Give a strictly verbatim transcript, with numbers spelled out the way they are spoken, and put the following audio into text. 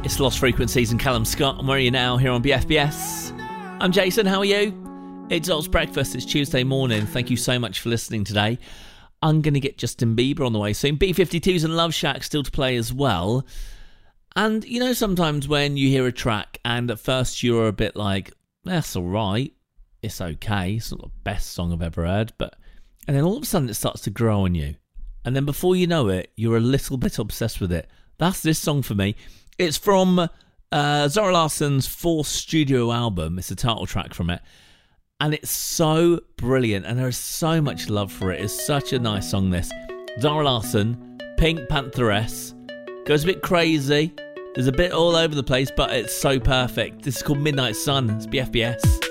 It's Lost Frequencies and Callum Scott, and where are you now here on B F B S? I'm Jason, how are you? It's Oz Breakfast, it's Tuesday morning. Thank you so much for listening today. I'm going to get Justin Bieber on the way soon. B fifty-twos and Love Shack still to play as well. And you know, sometimes when you hear a track and at first you're a bit like, that's alright, it's okay, it's not the best song I've ever heard, but and then all of a sudden it starts to grow on you. And then before you know it, you're a little bit obsessed with it. That's this song for me. It's from uh, Zara Larsson's fourth studio album. It's a title track from it. And it's so brilliant. And there is so much love for it. It's such a nice song, this. Zara Larsson, Pink Pantheress. Goes a bit crazy. There's a bit all over the place, but it's so perfect. This is called Midnight Sun. It's B F B S.